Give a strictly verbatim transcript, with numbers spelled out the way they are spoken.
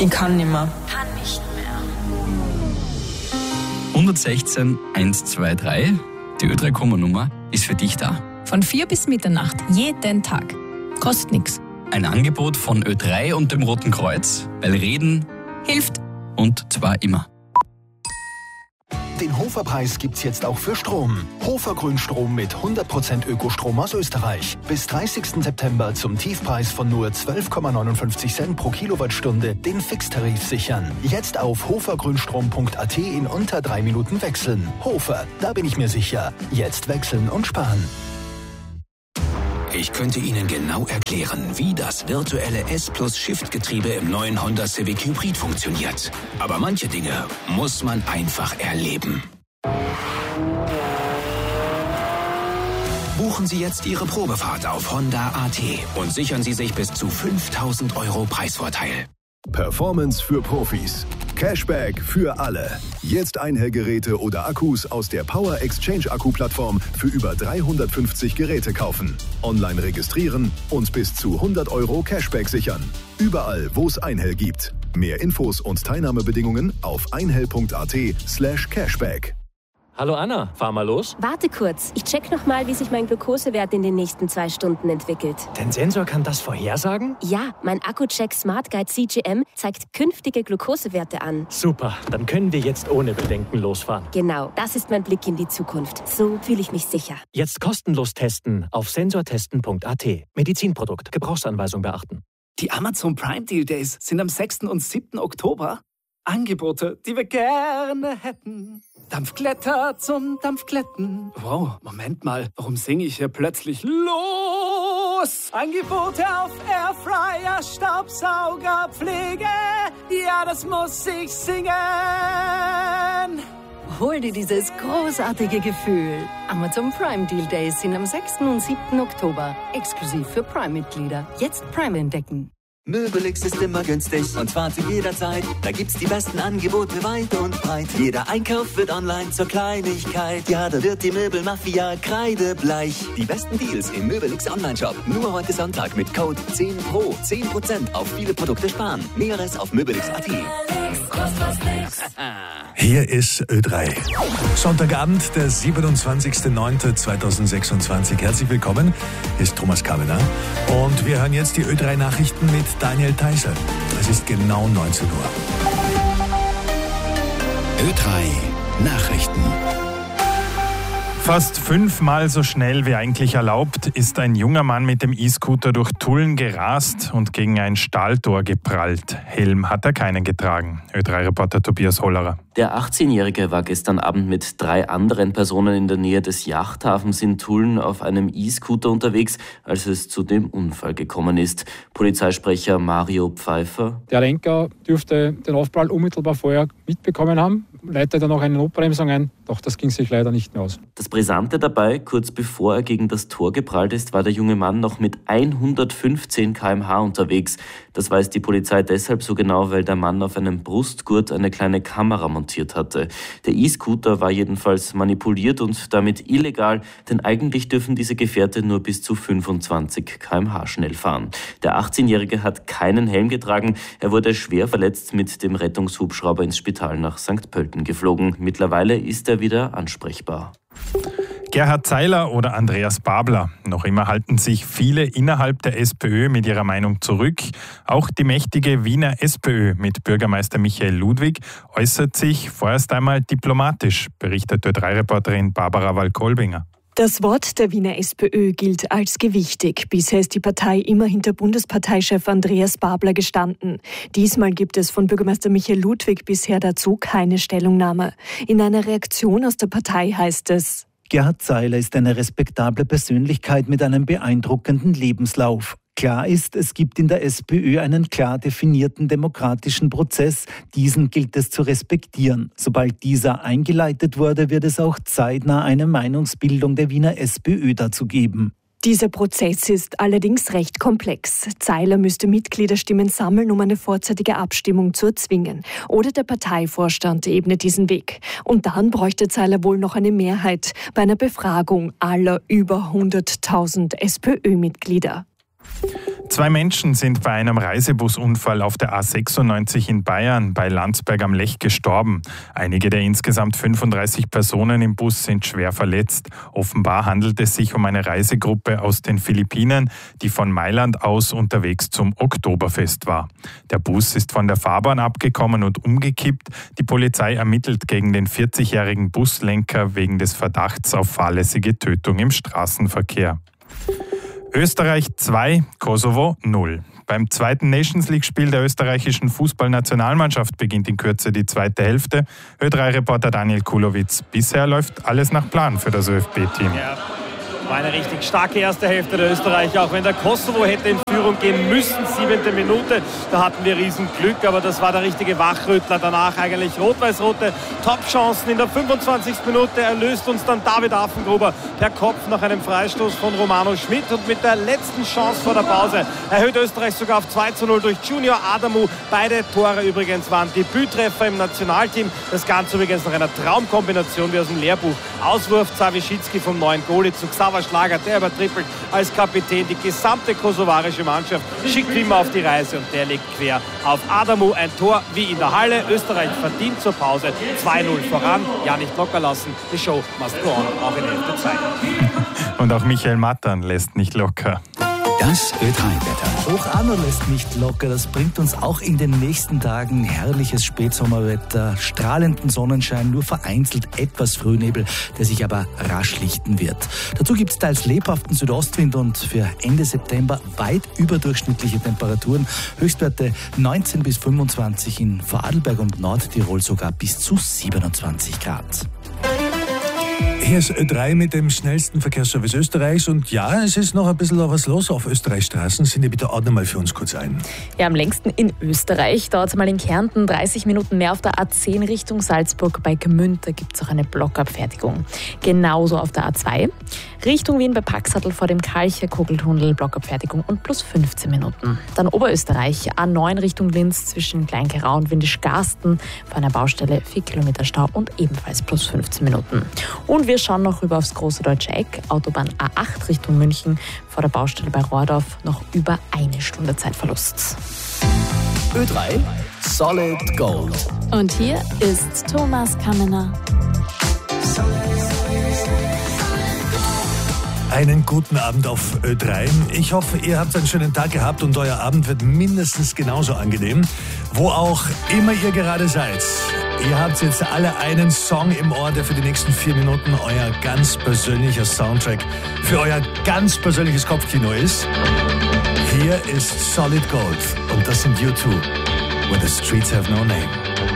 Ich kann nicht mehr. Kann nicht mehr. hundertsechzehn eins zwei drei, die Ö drei Komma-Nummer, ist für dich da. Von vier bis Mitternacht, jeden Tag. Kostet nichts. Ein Angebot von Ö drei und dem Roten Kreuz, weil Reden hilft und zwar immer. Den Hofer-Preis gibt's jetzt auch für Strom. Hofer Grünstrom mit hundert Prozent Ökostrom aus Österreich. Bis dreißigsten September zum Tiefpreis von nur zwölf Komma neunundfünfzig Cent pro Kilowattstunde den Fixtarif sichern. Jetzt auf hofergrünstrom punkt a t in unter drei Minuten wechseln. Hofer, da bin ich mir sicher. Jetzt wechseln und sparen. Ich könnte Ihnen genau erklären, wie das virtuelle S-Plus-Shift-Getriebe im neuen Honda Civic Hybrid funktioniert. Aber manche Dinge muss man einfach erleben. Buchen Sie jetzt Ihre Probefahrt auf Honda punkt a t und sichern Sie sich bis zu fünftausend Euro Preisvorteil. Performance für Profis. Cashback für alle. Jetzt Einhellgeräte oder Akkus aus der Power Exchange Akku-Plattform für über dreihundertfünfzig Geräte kaufen. Online registrieren und bis zu hundert Euro Cashback sichern. Überall, wo es Einhell gibt. Mehr Infos und Teilnahmebedingungen auf einhell punkt a t slash cashback. Hallo Anna, fahr mal los. Warte kurz, ich check nochmal, wie sich mein Glukosewert in den nächsten zwei Stunden entwickelt. Dein Sensor kann das vorhersagen? Ja, mein Accu-Check Smart Guide C G M zeigt künftige Glukosewerte an. Super, dann können wir jetzt ohne Bedenken losfahren. Genau, das ist mein Blick in die Zukunft. So fühle ich mich sicher. Jetzt kostenlos testen auf sensortesten punkt a t. Medizinprodukt, Gebrauchsanweisung beachten. Die Amazon Prime Deal Days sind am sechsten und siebten Oktober. Angebote, die wir gerne hätten. Dampfkletter zum Dampfkletten. Wow, Moment mal, warum singe ich hier plötzlich los? Angebote auf Airfryer, Staubsauger, Pflege. Ja, das muss ich singen. Hol dir dieses großartige Gefühl. Amazon Prime Deal Days sind am sechsten und siebten Oktober. Exklusiv für Prime-Mitglieder. Jetzt Prime entdecken. Möbelix ist immer günstig und zwar zu jeder Zeit. Da gibt's die besten Angebote weit und breit. Jeder Einkauf wird online zur Kleinigkeit. Ja, da wird die Möbelmafia kreidebleich. Die besten Deals im Möbelix Online-Shop. Nur heute Sonntag mit Code zehn Pro. zehn Prozent auf viele Produkte sparen. Näheres auf möbelix punkt a t. Hier ist Ö drei. Sonntagabend, der siebenundzwanzigster neunter zweitausendsechsundzwanzig. Herzlich willkommen, hier ist Thomas Kamener. Und wir hören jetzt die Ö drei Nachrichten mit Daniel Theiser. Es ist genau neunzehn Uhr. Ö drei Nachrichten. Fast fünfmal so schnell wie eigentlich erlaubt ist ein junger Mann mit dem E-Scooter durch Tulln gerast und gegen ein Stahltor geprallt. Helm hat er keinen getragen. Ö drei Reporter Tobias Hollerer. Der achtzehnjährige war gestern Abend mit drei anderen Personen in der Nähe des Yachthafens in Tulln auf einem E-Scooter unterwegs, als es zu dem Unfall gekommen ist. Polizeisprecher Mario Pfeiffer. Der Lenker dürfte den Aufprall unmittelbar vorher mitbekommen haben, leitete dann noch eine Notbremsung ein, doch das ging sich leider nicht mehr aus. Das Brisante dabei, kurz bevor er gegen das Tor geprallt ist, war der junge Mann noch mit hundertfünfzehn Kilometer pro Stunde unterwegs. Das weiß die Polizei deshalb so genau, weil der Mann auf einem Brustgurt eine kleine Kamera montiert hatte. Der E-Scooter war jedenfalls manipuliert und damit illegal, denn eigentlich dürfen diese Gefährte nur bis zu fünfundzwanzig Kilometer pro Stunde schnell fahren. Der achtzehnjährige hat keinen Helm getragen. Er wurde schwer verletzt mit dem Rettungshubschrauber ins Spital nach Sankt Pölten geflogen. Mittlerweile ist er wieder ansprechbar. Gerhard Zeiler oder Andreas Babler. Noch immer halten sich viele innerhalb der SPÖ mit ihrer Meinung zurück. Auch die mächtige Wiener SPÖ mit Bürgermeister Michael Ludwig äußert sich vorerst einmal diplomatisch, berichtet Ö drei Reporterin Barbara Wall-Kolbinger. Das Wort der Wiener SPÖ gilt als gewichtig. Bisher ist die Partei immer hinter Bundesparteichef Andreas Babler gestanden. Diesmal gibt es von Bürgermeister Michael Ludwig bisher dazu keine Stellungnahme. In einer Reaktion aus der Partei heißt es: Gerhard Zeiler ist eine respektable Persönlichkeit mit einem beeindruckenden Lebenslauf. Klar ist, es gibt in der SPÖ einen klar definierten demokratischen Prozess. Diesen gilt es zu respektieren. Sobald dieser eingeleitet wurde, wird es auch zeitnah eine Meinungsbildung der Wiener SPÖ dazu geben. Dieser Prozess ist allerdings recht komplex. Zeiler müsste Mitgliederstimmen sammeln, um eine vorzeitige Abstimmung zu erzwingen. Oder der Parteivorstand ebnet diesen Weg. Und dann bräuchte Zeiler wohl noch eine Mehrheit bei einer Befragung aller über hunderttausend SPÖ-Mitglieder. Zwei Menschen sind bei einem Reisebusunfall auf der A sechsundneunzig in Bayern bei Landsberg am Lech gestorben. Einige der insgesamt fünfunddreißig Personen im Bus sind schwer verletzt. Offenbar handelt es sich um eine Reisegruppe aus den Philippinen, die von Mailand aus unterwegs zum Oktoberfest war. Der Bus ist von der Fahrbahn abgekommen und umgekippt. Die Polizei ermittelt gegen den vierzigjährigen Buslenker wegen des Verdachts auf fahrlässige Tötung im Straßenverkehr. Österreich zwei, Kosovo null. Beim zweiten Nations-League-Spiel der österreichischen Fußballnationalmannschaft beginnt in Kürze die zweite Hälfte. Ö drei Reporter Daniel Kulowitz. Bisher läuft alles nach Plan für das ÖFB-Team. Ja. War eine richtig starke erste Hälfte der Österreicher, auch wenn der Kosovo hätte in Führung gehen müssen, siebente Minute, da hatten wir riesen Glück, aber das war der richtige Wachrüttler, danach eigentlich rot-weiß-rote Top-Chancen in der fünfundzwanzigsten Minute, erlöst uns dann David Affengruber per Kopf nach einem Freistoß von Romano Schmidt und mit der letzten Chance vor der Pause erhöht Österreich sogar auf zwei zu null durch Junior Adamu, beide Tore übrigens waren Debüttreffer im Nationalteam, das Ganze übrigens nach einer Traumkombination wie aus dem Lehrbuch, Auswurf Zawischitzki vom neuen Goalie zu Xaver Schlager, der übertrippelt als Kapitän die gesamte kosovarische Mannschaft, schickt Wimmer auf die Reise und der legt quer auf Adamu. Ein Tor wie in der Halle. Österreich verdient zur Pause zwei null voran. Ja, nicht locker lassen. Die Show must go on, auch in Hälfte zwei. Und auch Michael Mattern lässt nicht locker. Das Ö drei Wetter. Hoch Arno lässt nicht locker. Das bringt uns auch in den nächsten Tagen herrliches Spätsommerwetter, strahlenden Sonnenschein, nur vereinzelt etwas Frühnebel, der sich aber rasch lichten wird. Dazu gibt es teils lebhaften Südostwind und für Ende September weit überdurchschnittliche Temperaturen. Höchstwerte neunzehn bis fünfundzwanzig, in Vorarlberg und Nordtirol sogar bis zu siebenundzwanzig Grad. Hier ist Ö drei mit dem schnellsten Verkehrsservice Österreichs und ja, es ist noch ein bisschen was los auf Österreichs Straßen. Cindy, bitte ordne mal für uns kurz ein. Ja, am längsten in Österreich dauert es mal in Kärnten dreißig Minuten mehr auf der A zehn Richtung Salzburg bei Gmünd. Da gibt es auch eine Blockabfertigung. Genauso auf der A zwei Richtung Wien bei Paxatl vor dem Kalcher Kugeltunnel Blockabfertigung und plus fünfzehn Minuten. Dann Oberösterreich, A neun Richtung Linz zwischen Kleinkerau und Windisch-Garsten vor einer Baustelle vier Kilometer Stau und ebenfalls plus fünfzehn Minuten. Und wir schauen noch rüber aufs große Deutsche Eck, Autobahn A acht Richtung München vor der Baustelle bei Rohrdorf noch über eine Stunde Zeitverlust. Ö drei Solid Gold. Und hier ist Thomas Kammener. Einen guten Abend auf Ö drei. Ich hoffe, ihr habt einen schönen Tag gehabt und euer Abend wird mindestens genauso angenehm, wo auch immer ihr gerade seid. Ihr habt jetzt alle einen Song im Ohr, der für die nächsten vier Minuten euer ganz persönlicher Soundtrack für euer ganz persönliches Kopfkino ist. Hier ist Solid Gold und das sind U zwei, When the Streets Have No Name.